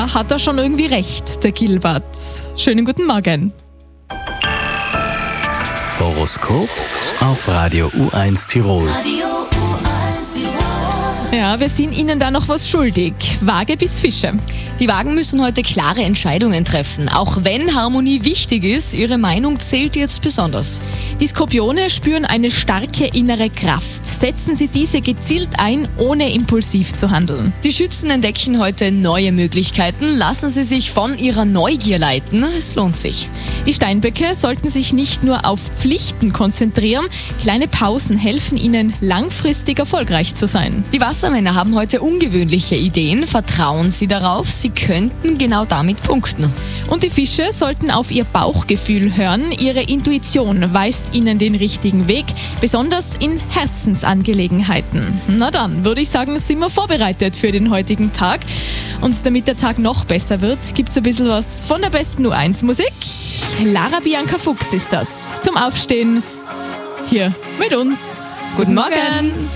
Da hat er schon irgendwie recht, der Gilbert. Schönen guten Morgen. Horoskop auf Radio U1 Tirol. Ja, wir sind Ihnen da noch was schuldig. Waage bis Fische. Die Wagen müssen heute klare Entscheidungen treffen. Auch wenn Harmonie wichtig ist, ihre Meinung zählt jetzt besonders. Die Skorpione spüren eine starke innere Kraft. Setzen Sie diese gezielt ein, ohne impulsiv zu handeln. Die Schützen entdecken heute neue Möglichkeiten. Lassen Sie sich von ihrer Neugier leiten. Es lohnt sich. Die Steinböcke sollten sich nicht nur auf Pflichten konzentrieren. Kleine Pausen helfen Ihnen, langfristig erfolgreich zu sein. Die Wassermänner haben heute ungewöhnliche Ideen. Vertrauen Sie darauf, Sie könnten genau damit punkten. Und die Fische sollten auf ihr Bauchgefühl hören. Ihre Intuition weist Ihnen den richtigen Weg, besonders in Herzensangelegenheiten. Na dann, würde ich sagen, sind wir vorbereitet für den heutigen Tag. Und damit der Tag noch besser wird, gibt es ein bisschen was von der besten U1-Musik. Lara Bianca Fuchs ist das. Zum Aufstehen hier mit uns. Guten Morgen!